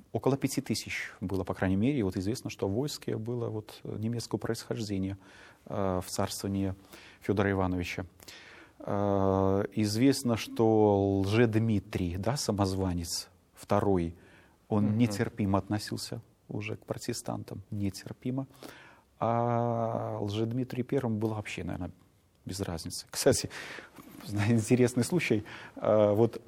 около 5000 было, по крайней мере. И вот известно, что в войске было вот немецкого происхождения в царствовании Федора Ивановича. Известно, что Лжедмитрий, да, самозванец второй, он нетерпимо относился уже к протестантам, нетерпимо. А Лжедмитрий Первому было вообще, наверное, без разницы. Кстати, интересный случай. Вот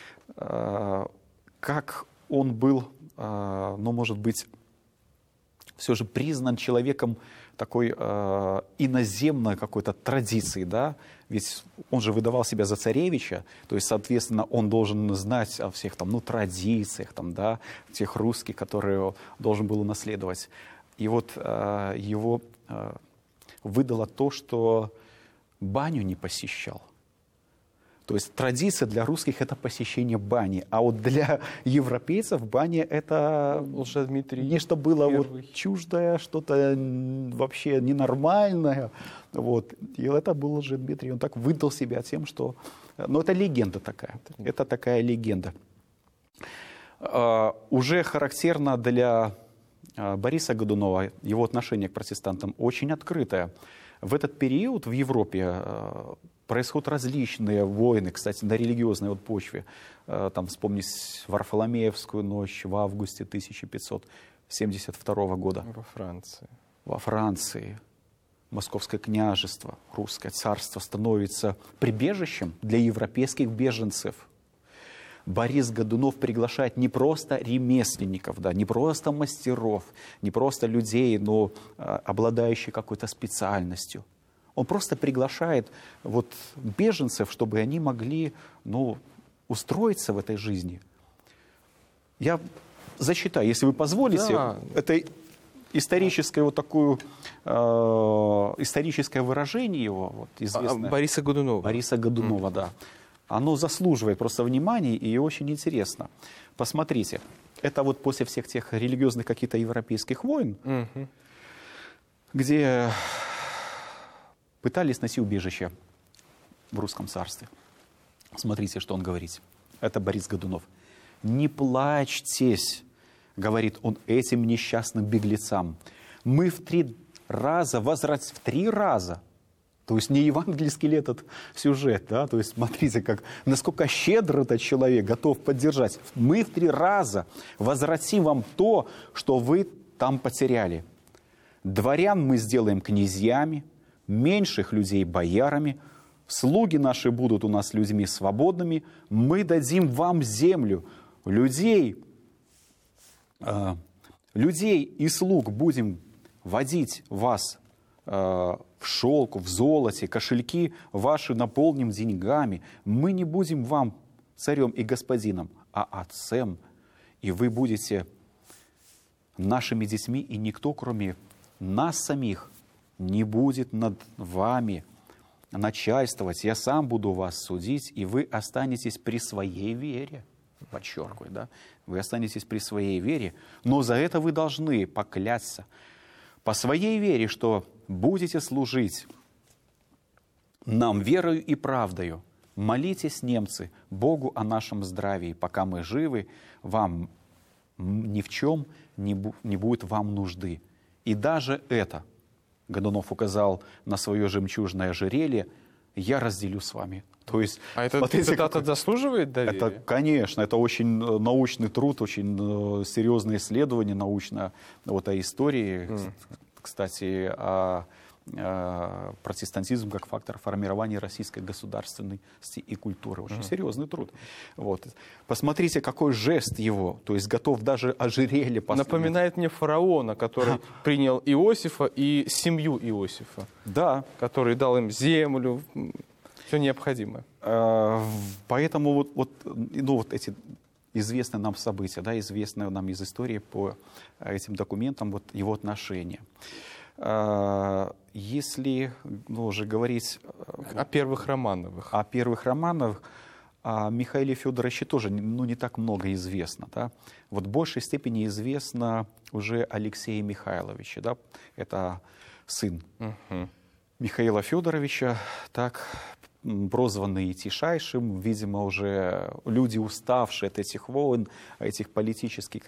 как он был, ну, может быть, все же признан человеком такой иноземной какой-то традиции, да, ведь он же выдавал себя за царевича, то есть, соответственно, он должен знать о всех там, ну, традициях, там, да, тех русских, которые должен был унаследовать. И вот его выдало то, что баню не посещал. То есть традиция для русских — это посещение бани, а вот для европейцев баня — это нечто было вот чуждое, что-то вообще ненормальное. Вот. И это был Лжедмитрий. Он так выдал себя тем, что... Ну, это легенда такая. Это такая легенда. Уже характерно для Бориса Годунова его отношение к протестантам очень открытое. В этот период в Европе происходят различные войны, кстати, на религиозной вот почве. Там вспомнить Варфоломеевскую ночь в августе 1572 года. Во Франции. Московское княжество, русское царство становится прибежищем для европейских беженцев. Борис Годунов приглашает не просто ремесленников, да, не просто мастеров, не просто людей, но обладающих какой-то специальностью. Он просто приглашает вот беженцев, чтобы они могли, ну, устроиться в этой жизни. Я зачитаю, если вы позволите. Да. Это историческое вот такое историческое выражение его, вот, известное. Бориса Годунова. Бориса Годунова, да. Оно заслуживает просто внимания и очень интересно. Посмотрите, это вот после всех тех религиозных каких-то европейских войн, где пытались найти убежище в русском царстве. Смотрите, что он говорит. Это Борис Годунов. «Не плачьтесь, — говорит он этим несчастным беглецам, — мы в 3 раза, в 3 раза, то есть не евангельский ли этот сюжет, да? То есть смотрите, как, насколько щедро этот человек готов поддержать. Мы в 3 раза возвратим вам то, что вы там потеряли. Дворян мы сделаем князьями, меньших людей боярами, слуги наши будут у нас людьми свободными, мы дадим вам землю, людей и слуг будем водить вас в шелку, в золоте, кошельки ваши наполним деньгами. Мы не будем вам царем и господином, а отцем, и вы будете нашими детьми, и никто, кроме нас самих, не будет над вами начальствовать. Я сам буду вас судить, и вы останетесь при своей вере». Подчеркиваю, да? Вы останетесь при своей вере, но за это вы должны поклясться по своей вере, что будете служить нам верою и правдою. Молитесь, немцы, Богу о нашем здравии, пока мы живы, вам ни в чем не будет вам нужды. И даже это, Годунов указал на свое жемчужное ожерелье, я разделю с вами. То есть, эта цитата заслуживает доверия? Это, конечно, это очень научный труд, очень серьезное исследование научное вот о истории, кстати, о протестантизм как фактор формирования российской государственности и культуры. Очень серьезный труд. Вот. Посмотрите, какой жест его, то есть готов даже ожерелье поставить. Напоминает мне фараона, который принял Иосифа и семью Иосифа. Да. Который дал им землю, все необходимое. Поэтому вот эти известные нам события, да, известные нам из истории по этим документам, вот его отношения. Если уже говорить о первых Романовых. О Михаиле Федоровиче тоже не так много известно. Да? Вот в большей степени известно уже Алексее Михайловиче. Да? Это сын Михаила Федоровича, так прозванный Тишайшим. Видимо, уже люди, уставшие от этих войн, этих политических